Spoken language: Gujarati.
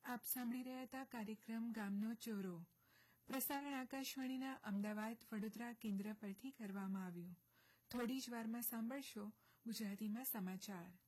આપ સાંભળી રહ્યા હતા કાર્યક્રમ ગામનો ચોરો. પ્રસારણ આકાશવાણીના અમદાવાદ વડોદરા કેન્દ્ર પરથી કરવામાં આવ્યું. થોડી જ વારમાં સાંભળશો ગુજરાતીમાં સમાચાર.